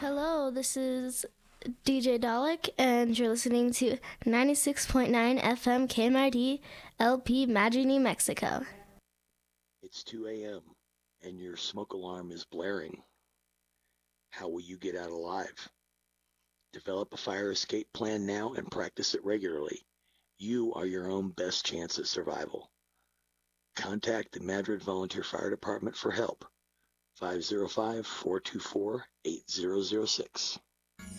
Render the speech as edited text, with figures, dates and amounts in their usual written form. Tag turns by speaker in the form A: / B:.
A: Hello, this is DJ Dalek, and you're listening to 96.9 FM KMRD LP Madrid, New Mexico.
B: It's 2 a.m. and your smoke alarm is blaring. How will you get out alive? Develop a fire escape plan now and practice it regularly. You are your own best chance at survival. Contact the Madrid Volunteer Fire Department for help. 505-424-8006.